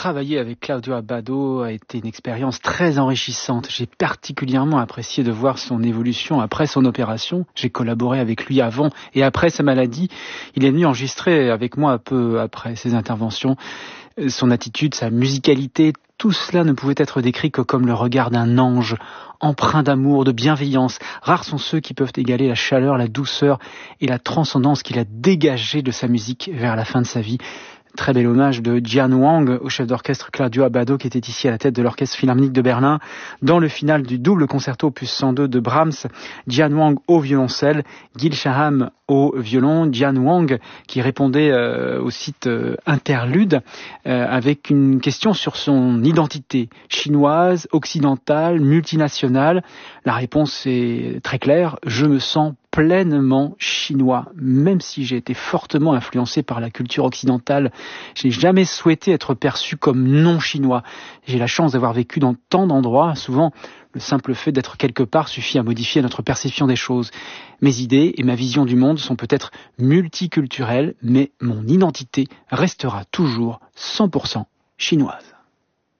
Travailler avec Claudio Abbado a été une expérience très enrichissante. J'ai particulièrement apprécié de voir son évolution après son opération. J'ai collaboré avec lui avant et après sa maladie. Il est venu enregistrer avec moi un peu après ses interventions. Son attitude, sa musicalité, tout cela ne pouvait être décrit que comme le regard d'un ange, empreint d'amour, de bienveillance. Rares sont ceux qui peuvent égaler la chaleur, la douceur et la transcendance qu'il a dégagée de sa musique vers la fin de sa vie. Très bel hommage de Jian Wang au chef d'orchestre Claudio Abbado qui était ici à la tête de l'Orchestre Philharmonique de Berlin. Dans le final du double concerto opus 102 de Brahms, Jian Wang au violoncelle, Gil Shaham au violon, Jian Wang qui répondait au site Interlude avec une question sur son identité chinoise, occidentale, multinationale. La réponse est très claire, je me sens pleinement chinois, même si j'ai été fortement influencé par la culture occidentale. Je n'ai jamais souhaité être perçu comme non chinois. J'ai la chance d'avoir vécu dans tant d'endroits. Souvent, le simple fait d'être quelque part suffit à modifier notre perception des choses. Mes idées et ma vision du monde sont peut-être multiculturelles, mais mon identité restera toujours 100% chinoise.